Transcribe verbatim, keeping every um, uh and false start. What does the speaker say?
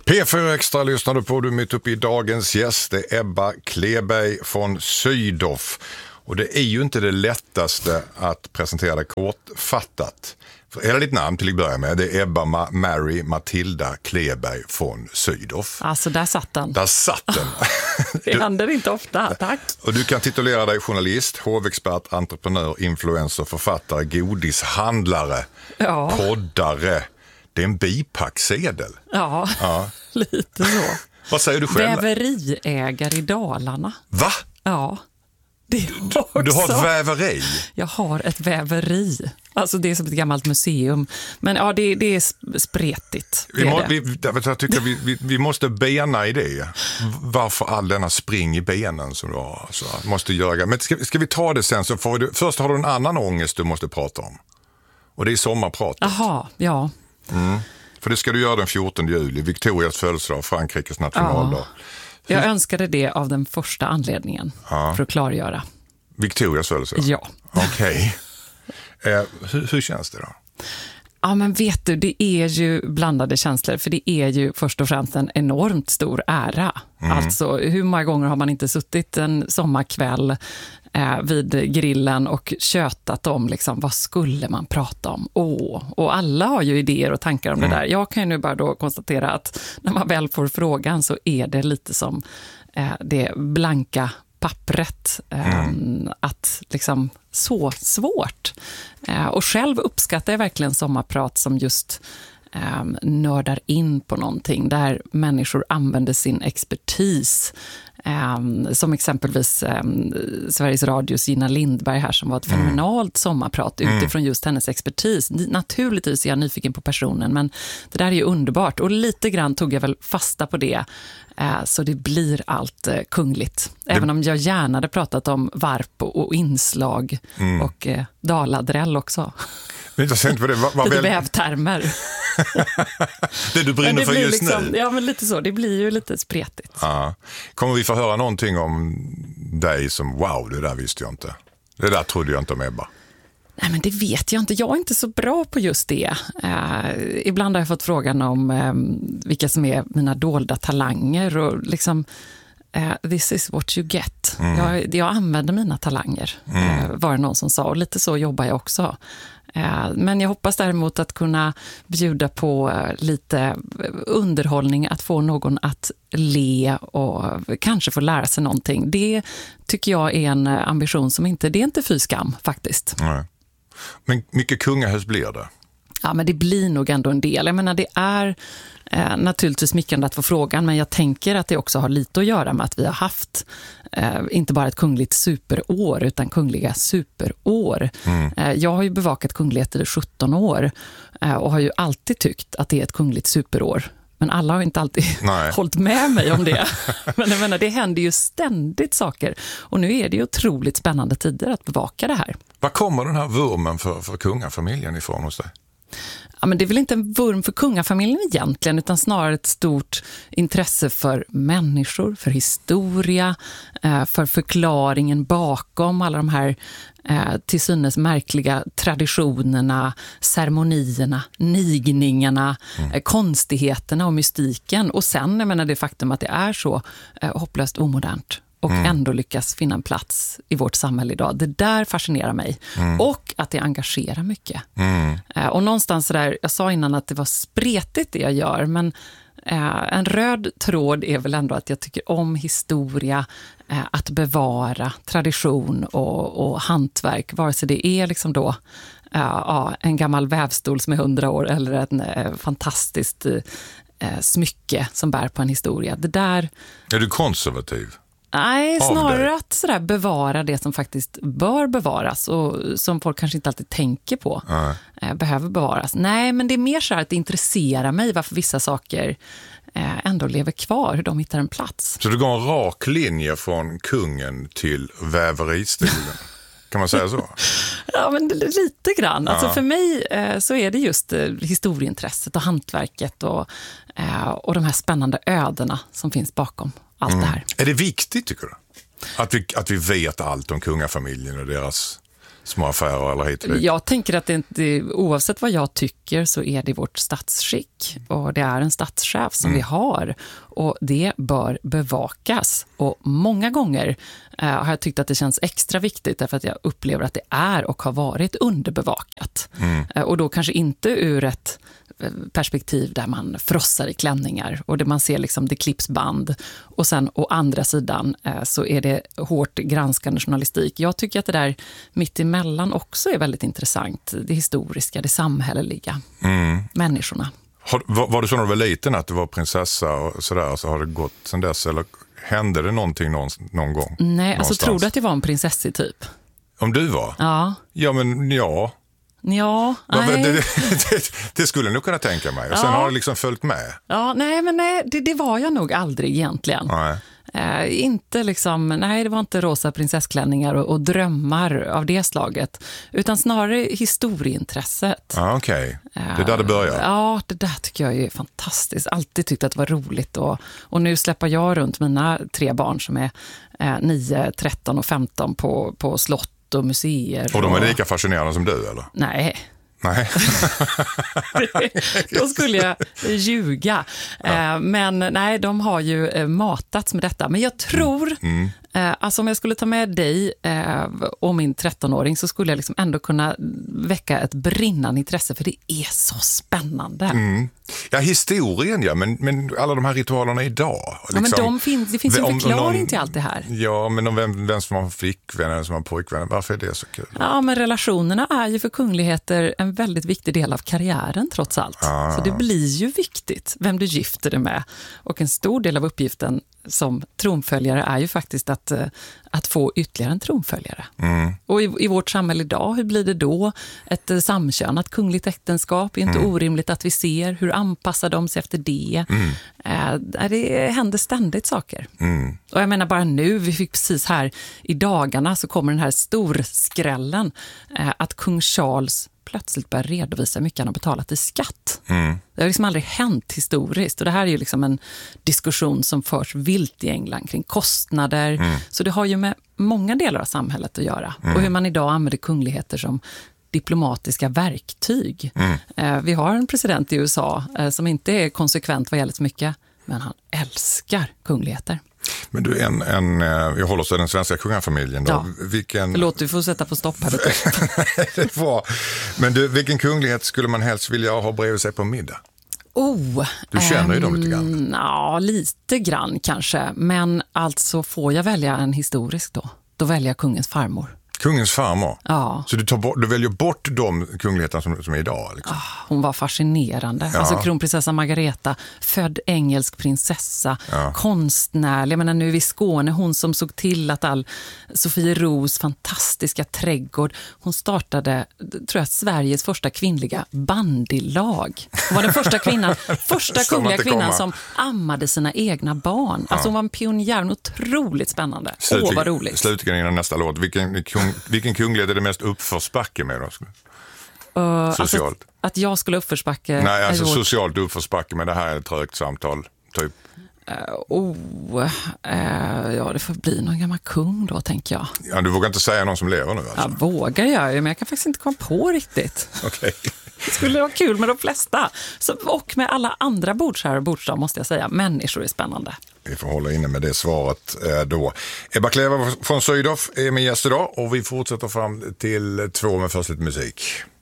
P fyra Extra lyssnade på, du mitt uppe i dagens gäst, det är Ebba Kleberg från Sydow. Och det är ju inte det lättaste att presentera det kortfattat. För hela ditt namn till att börja med, det är Ebba Ma- Mary Matilda Kleberg från Sydow. Alltså där satt den. Där satt den. Det händer inte ofta, tack. Och du kan titulera dig journalist, hovexpert, entreprenör, influencer, författare, godishandlare, Ja. poddare. Det är en bipacksedel. Ja, Ja. lite så. Vad säger du själv? Väveriägare i Dalarna. Va? Ja, det är också. Du har ett väveri? Jag har ett väveri. Alltså det är som ett gammalt museum. Men ja, det, det är spretigt. Det Vi, må, är det. vi, jag tycker vi, vi, vi måste bena i det. Varför all denna spring i benen som du har? Alltså, måste göra. Men ska, ska vi ta det sen så får du, först har du en annan ångest du måste prata om. Och det är sommarpratet. Jaha, ja. Mm. För det ska du göra den fjortonde juli, Victorias födelsedag, Frankrikes nationaldag. Ja. Jag önskade det av den första anledningen, ja. För att klargöra. Victorias födelsedag? Ja. Okej. Okay. Eh, hur, hur känns det då? Ja, men vet du, det är ju blandade känslor, för det är ju först och främst en enormt stor ära. Mm. Alltså, hur många gånger har man inte suttit en sommarkväll eh, vid grillen och tjötat om liksom, vad skulle man prata om? Åh, och alla har ju idéer och tankar om mm. det där. Jag kan ju nu bara då konstatera att när man väl får frågan så är det lite som eh, det blanka pappret, mm. eh, att liksom så svårt. Eh, och själv uppskattar jag verkligen sommarprat som just eh, nördar in på någonting där människor använder sin expertis. Eh, som exempelvis eh, Sveriges Radios Gina Lindberg här som var ett mm. fenomenalt sommarprat mm. utifrån just hennes expertis. Naturligtvis är jag nyfiken på personen, men det där är ju underbart. Och lite grann tog jag väl fasta på det. Så det blir allt eh, kungligt. Även det... om jag gärna hade pratat om varp och, och inslag mm. och eh, daladräll också. Intressant för det. Var, var lite väl... vävtermer. Det du brinner det för just liksom, nu. Ja, men lite så. Det blir ju lite spretigt. Ja. Kommer vi få höra någonting om dig som, wow, det där visste jag inte. Det där trodde jag inte om Ebba. Nej, men det vet jag inte. Jag är inte så bra på just det. Uh, ibland har jag fått frågan om um, vilka som är mina dolda talanger och liksom uh, this is what you get. Mm. Jag, jag använder mina talanger, mm. uh, var det någon som sa. Och lite så jobbar jag också. Uh, men jag hoppas däremot att kunna bjuda på uh, lite underhållning, att få någon att le och kanske få lära sig någonting. Det tycker jag är en ambition som inte, det är inte fy skam faktiskt. Nej. Men mycket kungahus blir det? Ja, men det blir nog ändå en del. Jag menar, det är eh, naturligtvis smickrande att få frågan, men jag tänker att det också har lite att göra med att vi har haft eh, inte bara ett kungligt superår utan kungliga superår. Mm. Eh, jag har ju bevakat kungligheter i sjutton år eh, och har ju alltid tyckt att det är ett kungligt superår. Men alla har inte alltid hållit med mig om det. Men jag menar, det händer ju ständigt saker. Och nu är det ju otroligt spännande tider att bevaka det här. Var kommer den här vurmen för, för kungafamiljen ifrån hos dig? Ja, men det är väl inte en vurm för kungafamiljen egentligen, utan snarare ett stort intresse för människor, för historia, för förklaringen bakom alla de här till synes märkliga traditionerna, ceremonierna, nigningarna, mm. konstigheterna och mystiken. Och sen, jag menar, det faktum att det är så hopplöst omodernt och mm. ändå lyckas finna en plats i vårt samhälle idag. Det där fascinerar mig. Mm. Och att det engagerar mycket. Mm. Och någonstans så där, jag sa innan att det var spretigt det jag gör, men eh, en röd tråd är väl ändå att jag tycker om historia, eh, att bevara tradition och, och hantverk, vare sig det är liksom då eh, ja, en gammal vävstol som är hundra år eller en eh, fantastiskt eh, smycke som bär på en historia. Det där... Är du konservativ? Nej, snarare att sådär bevara det som faktiskt bör bevaras och som folk kanske inte alltid tänker på äh. behöver bevaras. Nej, men det är mer så här att det intresserar mig varför vissa saker eh, ändå lever kvar, hur de hittar en plats. Så du går en rak linje från kungen till väveristilen? Kan man säga så? Ja, men lite grann. Ja. Alltså för mig eh, så är det just eh, historieintresset och hantverket och, eh, och de här spännande ödena som finns bakom allt mm. det här. Är det viktigt, tycker du? Att vi, att vi vet allt om kungafamiljen och deras små affärer eller hit och dit? Jag tänker att det inte, oavsett vad jag tycker så är det vårt statsskick och det är en statschef som mm. vi har och det bör bevakas. Och många gånger eh, har jag tyckt att det känns extra viktigt därför att jag upplever att det är och har varit underbevakat. Mm. Eh, och då kanske inte ur ett perspektiv där man frossar i klänningar och där man ser liksom det klipps band och sen å andra sidan eh, så är det hårt granskande journalistik. Jag tycker att det där mitt emellan också är väldigt intressant. Det historiska, det samhälleliga, mm. människorna. Har, var, var det så när du var liten att du var prinsessa och sådär, så har det gått sedan dess eller hände det någonting någon, någon gång? Nej, någonstans? Alltså tror du att det var en prinsessi typ? Om du var? Ja. Ja, men ja. Ja, nej. Det, det, det skulle jag nog kunna tänka mig. Och ja. Sen har det liksom följt med. Ja, nej, men nej, det, det var jag nog aldrig egentligen. Nej. Eh, inte liksom, nej, det var inte rosa prinsessklänningar och, och drömmar av det slaget. Utan snarare historieintresset. Ja, okej. Okay. Det är där det börjar. Eh, ja, det där tycker jag är fantastiskt. Alltid tyckt att det var roligt. Och, och nu släpper jag runt mina tre barn som är eh, nio, tretton och femton på, på slott och museer. Och de är lika fascinerande som du, eller? Nej. Nej. Då skulle jag ljuga. Ja. Men nej, de har ju matats med detta. Men jag tror, mm. alltså om jag skulle ta med dig och min trettonåring så skulle jag liksom ändå kunna väcka ett brinnande intresse för det är så spännande. Mm. Ja, historien ja, men, men alla de här ritualerna idag. Liksom, ja, men de finns, det finns ju en förklaring någon, till allt det här. Ja, men om vem, vem som har flickvän eller som har pojkvän, varför är det så kul? Ja, men relationerna är ju för kungligheter en väldigt viktig del av karriären trots allt. Ah. Så det blir ju viktigt vem du gifter dig med. Och en stor del av uppgiften som tronföljare är ju faktiskt att, att få ytterligare en tronföljare. Mm. Och i, i vårt samhälle idag, hur blir det då? Ett samkönat kungligt äktenskap är inte mm. orimligt att vi ser. Hur anpassar de sig efter det? Mm. Äh, det händer ständigt saker. Mm. Och jag menar bara nu, vi fick precis här i dagarna så kommer den här storskrällen äh, att kung Charles plötsligt börjar redovisa hur mycket han har betalat i skatt. Mm. Det har liksom aldrig hänt historiskt. Och det här är ju liksom en diskussion som förs vilt i England kring kostnader. Mm. Så det har ju med många delar av samhället att göra. Mm. Och hur man idag använder kungligheter som diplomatiska verktyg. Mm. Eh, vi har en president i U S A eh, som inte är konsekvent vad gäller så mycket. Men han älskar kungligheter. Men du, en, en, vi håller oss i den svenska kungafamiljen då. Ja. Vilken... Förlåt, du får sätta på stopp här. Det var... Men du, vilken kunglighet skulle man helst vilja ha bredvid sig på middag? Oh, du känner ju dem lite grann. Ja, lite grann kanske. Men alltså får jag välja en historisk då? Då väljer jag kungens farmor. Kungens farmor? Ja. Så du, tar bort, du väljer bort de kungligheterna som, som är idag? Liksom. Oh, hon var fascinerande. Ja. Alltså kronprinsessa Margareta, född engelsk prinsessa, ja. konstnärlig. Jag menar nu i Skåne, hon som såg till att all Sofieros fantastiska trädgård. Hon startade, tror jag, Sveriges första kvinnliga bandylag. Hon var den första kvinnan, första kungliga kvinnan komma. som ammade sina egna barn. Ja. Alltså hon var en pionjär, otroligt spännande. Åh, oh, vad roligt. Slutligen innan nästa låt, vilken kung Vilken kunglighet är det mest uppförsbacke med då? Uh, socialt. Alltså, att jag skulle uppförsbacke... Nej, alltså vårt... socialt uppförsbacke, men det här är ett trögt samtal, typ. Uh, oh, uh, ja, det får bli någon gammal kung då, tänker jag. Ja, du vågar inte säga någon som lever nu alltså? Jag vågar jag ju, men jag kan faktiskt inte komma på riktigt. Okej. Okay. Det skulle vara kul med de flesta. Så, och med alla andra bordsherrar och bordsdam måste jag säga. Människor är spännande. Vi får hålla inne med det svaret då. Ebba Kleva från Sydow är min gäst idag och vi fortsätter fram till två med först lite musik.